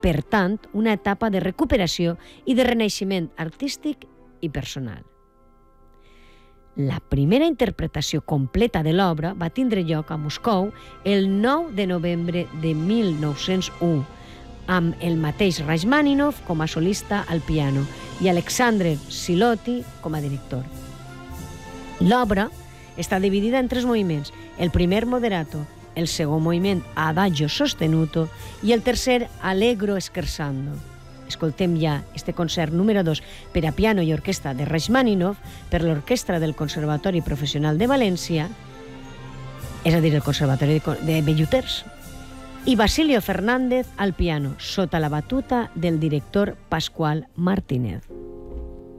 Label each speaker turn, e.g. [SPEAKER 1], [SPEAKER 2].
[SPEAKER 1] Per tant, una etapa de recuperació i de renaixement artístic i personal. La primera interpretació completa de l'obra va tindre lloc a Moscou el 9 de novembre de 1901, amb el mateix Rachmaninoff com a solista al piano i Alexandre Siloti com a director. L'obra està dividida en 3 moviments, el primer moderato, el segon moviment adagio sostenuto i el tercer allegro scherzando. Escoltem ja este concert número 2 per a piano i orquestra de Rachmaninoff per l'Orquestra del Conservatori Professional de València, és a dir, el Conservatori de Belluters, i Basilio Fernández al piano, sota la batuta del director Pascual Martínez.